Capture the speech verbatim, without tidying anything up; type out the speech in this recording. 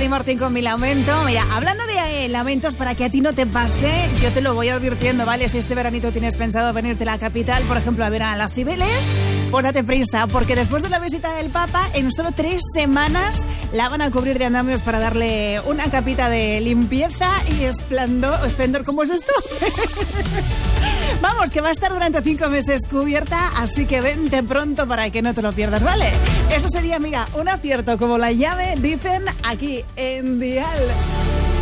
Dani Martín con Mi Lamento. Mira, hablando de eh, lamentos, para que a ti no te pase, yo te lo voy advirtiendo, ¿vale? Si este veranito tienes pensado venirte a la capital, por ejemplo, a ver a las Cibeles, pues date prisa, porque después de la visita del Papa, en solo tres semanas la van a cubrir de andamios para darle una capita de limpieza y esplendor. ¿Esplendor cómo es esto? Vamos, que va a estar durante cinco meses cubierta, así que vente pronto para que no te lo pierdas, ¿vale? Eso sería, mira, un acierto como la llave, dicen aquí en Dial.